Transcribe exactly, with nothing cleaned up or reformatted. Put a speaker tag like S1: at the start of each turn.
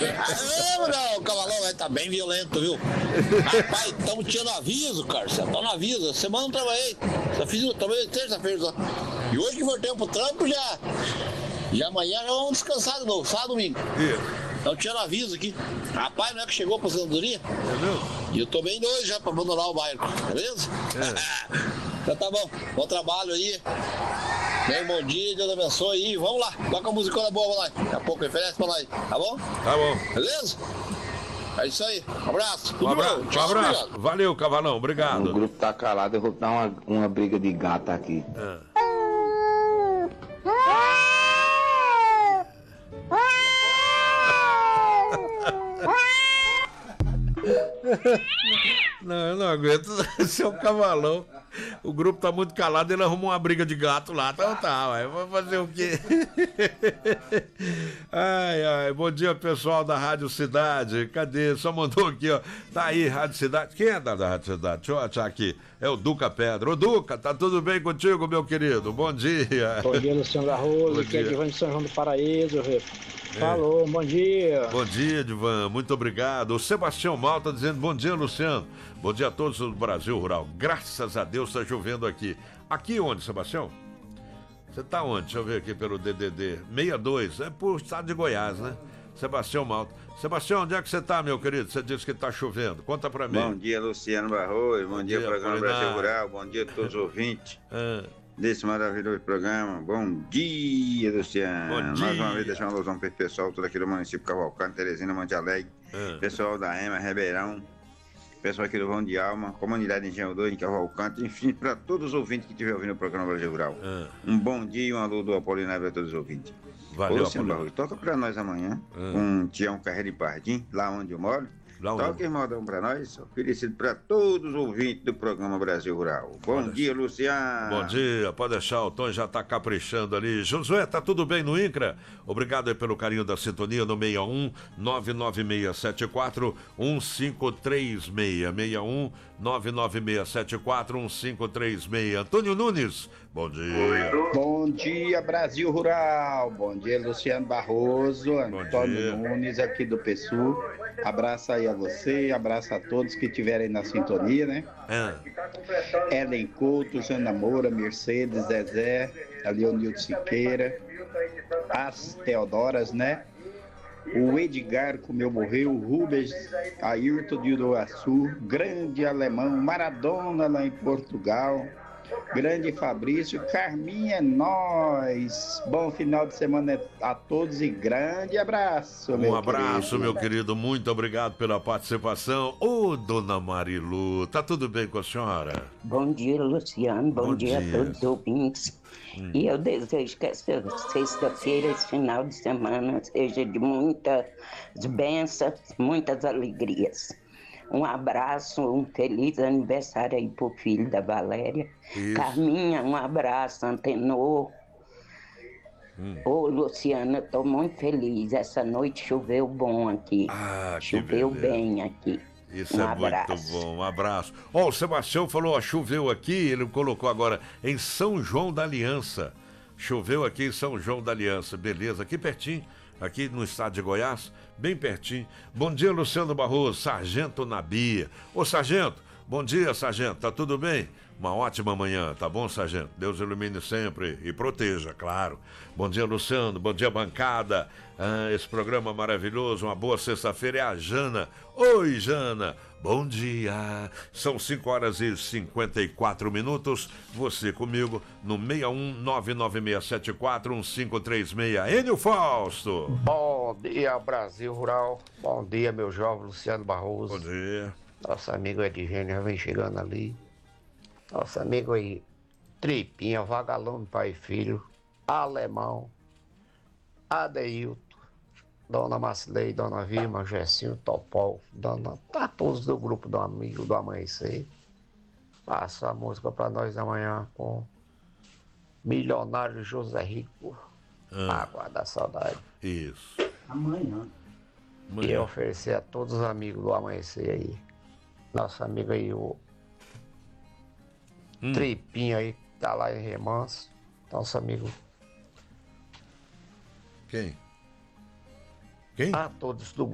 S1: Ah, não, o cavalão vai estar bem violento, viu? Rapaz, estamos tirando aviso, cara. Você tá no aviso. Semana não trabalhei. Só fiz, trabalhei terça-feira só. E hoje que voltei pro trampo já. E amanhã já vamos descansar de novo, sábado domingo. Estão tirando aviso aqui. Rapaz, não é que chegou a aposentadoria? E eu tô bem doido já pra abandonar o bairro. Beleza? É. Então tá bom. Bom trabalho aí. Bem, bom dia, Deus abençoe aí. Vamos lá, toca a musicona boa pra nós. Daqui a pouco oferece pra nós, tá bom?
S2: Tá bom.
S1: Beleza? É isso aí. Um abraço.
S2: Um abraço. Um abraço.
S1: Obrigado.
S2: Valeu, Cavalão. Obrigado.
S3: O grupo tá calado, eu vou dar uma, uma briga de gato aqui.
S2: Ah. Não, eu não aguento. Esse é o Cavalão. O grupo tá muito calado, ele arrumou uma briga de gato lá. Então tá, vai. Vou fazer o quê? Ai, ai. Bom dia, pessoal da Rádio Cidade. Cadê? Só mandou aqui, ó. Tá aí, Rádio Cidade. Quem é da, da Rádio Cidade? Deixa eu achar aqui. É o Duca Pedra. Ô, Duca, tá tudo bem contigo, meu querido? Bom dia.
S4: Bom dia, Luciano Barroso. Aqui é Divan de São João do Paraíso, Rê. Falou, bom dia.
S2: Bom dia, Divan, muito obrigado. O Sebastião Malta dizendo bom dia, Luciano. Bom dia a todos do Brasil Rural. Graças a Deus está chovendo aqui. Aqui onde, Sebastião? Você tá onde? Deixa eu ver aqui pelo D D D. sessenta e dois, é pro estado de Goiás, né? Sebastião Malta. Sebastião, onde é que você tá, meu querido? Você disse que tá chovendo. Conta pra mim.
S5: Bom dia, Luciano Barroso. Bom, bom dia, dia programa Brasil Rural. Bom dia a todos os ouvintes. Ah. Desse maravilhoso programa. Bom dia, Luciano. Bom dia. Mais uma vez deixar uma alusão para esse pessoal, todo aqui do município Cavalcante, Teresina, Monte Alegre, é. Pessoal da Ema, Ribeirão, pessoal aqui do Vão de Alma, comunidade de Engenho dois em Cavalcante, enfim, para todos os ouvintes que estiverem ouvindo o programa Brasil Rural. É. Um bom dia e um alô do Apolinário para todos os ouvintes.
S2: Valeu,
S5: Ô, Luciano Barroso, toca para nós amanhã, é. com Tião Carreira de Pardim, lá onde eu moro. Toque e modão pra nós, oferecido para todos os ouvintes do programa Brasil Rural. Bom pode dia, Luciano.
S2: Bom dia, pode deixar, o Tom já tá caprichando ali. Josué, tá tudo bem no INCRA? Obrigado aí pelo carinho da sintonia no seis um nove nove seis sete quatro um cinco três seis. seis um nove nove seis sete quatro um cinco três seis. Antônio Nunes, bom dia.
S6: Bom dia, Brasil Rural. Bom dia, Luciano Barroso. Bom Antônio dia. Nunes aqui do P S U. Abraço aí a você, abraço a todos que estiverem na sintonia, né? É. Ellen Couto, Jana Moura, Mercedes, Zezé, a Leonildo Siqueira, as Teodoras, né? O Edgar, como eu morreu, o Rubens, Ayrton de Uruaçu, grande alemão, Maradona lá em Portugal, grande Fabrício, Carminha, nós. Bom final de semana a todos e grande abraço, meu
S2: Um abraço,
S6: querido.
S2: meu querido, muito obrigado pela participação. Ô, dona Marilu, tá tudo bem com a senhora?
S7: Bom dia, Luciano, bom,
S2: Bom
S7: dia,
S2: dia
S7: a todos os ouvintes. Hum. E eu desejo que essa sexta-feira, esse final de semana, seja de muitas bênçãos, muitas alegrias. Um abraço, um feliz aniversário aí pro filho da Valéria. Isso. Carminha, um abraço, Antenor. Hum. Ô, Luciana, eu tô muito feliz. Essa noite choveu bom aqui.
S2: Ah,
S7: choveu bem aqui.
S2: Isso
S7: um
S2: é
S7: abraço.
S2: muito bom, um abraço. Ó, oh, o Sebastião falou, ó, choveu aqui, ele colocou agora em São João da Aliança. Choveu aqui em São João da Aliança, beleza, aqui pertinho. Aqui no estado de Goiás, bem pertinho. Bom dia, Luciano Barroso, Sargento Nabia. Ô, Sargento, bom dia, Sargento, tá tudo bem? Uma ótima manhã, tá bom, Sargento? Deus ilumine sempre e proteja, claro. Bom dia, Luciano, bom dia, bancada. Ah, esse programa maravilhoso, uma boa sexta-feira é a Jana. Oi, Jana, bom dia. São cinco horas e cinquenta e quatro minutos. Você comigo no seis um nove nove seis sete quatro um cinco três seis. Enio Fausto.
S8: Bom dia, Brasil Rural. Bom dia, meu jovem Luciano Barroso.
S2: Bom dia.
S8: Nosso amigo Edgênio já vem chegando ali. Nosso amigo aí, Tripinha, Vagalume, pai e filho, Alemão, Adeilton, Dona Macilei, Dona Vilma, Gessinho, Topol, Dona... Tá todos do grupo do amigo do Amanhecer. Passa a música pra nós amanhã com Milionário José Rico, ah. Água da Saudade.
S2: Isso.
S7: Amanhã.
S8: amanhã. E oferecer a todos os amigos do Amanhecer aí. Nosso amigo aí, o Hum. Tripinha aí, tá lá em Remanso. Nosso amigo.
S2: Quem? Quem?
S8: A todos do